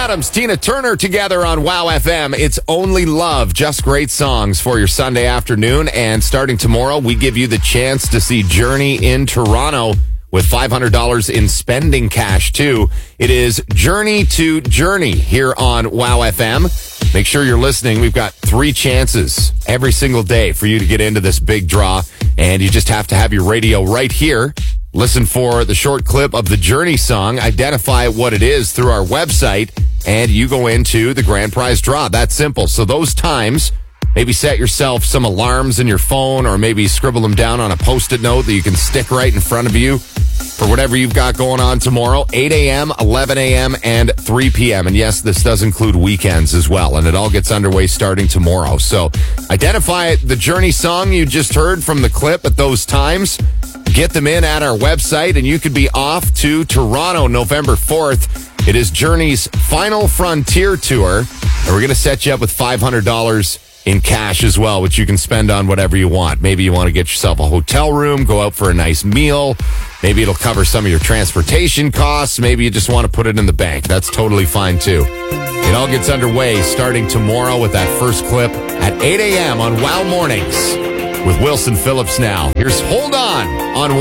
Adams, Tina Turner together on Wow FM. It's Only Love, just great songs for your Sunday afternoon. And starting tomorrow, we give you the chance to see Journey in Toronto with $500 in spending cash, too. It is Journey to Journey here on Wow FM. Make sure you're listening. We've got 3 chances every single day for you to get into this big draw. And you just have to have your radio right here. Listen for the short clip of the Journey song, identify what it is through our website, and you go into the grand prize draw. That's simple. So those times, maybe set yourself some alarms in your phone, or maybe scribble them down on a Post-it note that you can stick right in front of you for whatever you've got going on tomorrow. 8 a.m., 11 a.m., and 3 p.m. And yes, this does include weekends as well, and it all gets underway starting tomorrow. So identify the Journey song you just heard from the clip at those times. Get them in at our website, and you could be off to Toronto November 4th. It is Journey's Final Frontier Tour, and we're going to set you up with $500 in cash as well, which you can spend on whatever you want. Maybe you want to get yourself a hotel room, go out for a nice meal. Maybe it'll cover some of your transportation costs. Maybe you just want to put it in the bank. That's totally fine, too. It all gets underway starting tomorrow with that first clip at 8 a.m. on Wow Mornings with Wilson Phillips now. Here's Hold On